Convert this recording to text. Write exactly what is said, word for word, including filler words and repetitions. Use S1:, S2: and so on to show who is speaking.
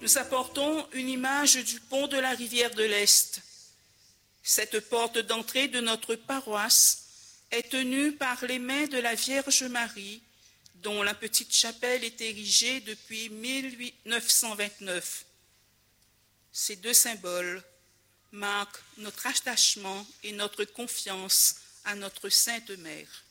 S1: Nous apportons une image du pont de la rivière de l'Est. Cette porte d'entrée de notre paroisse est tenue par les mains de la Vierge Marie, dont la petite chapelle est érigée depuis mille neuf cent vingt-neuf. Ces deux symboles marquent notre attachement et notre confiance à notre Sainte Mère.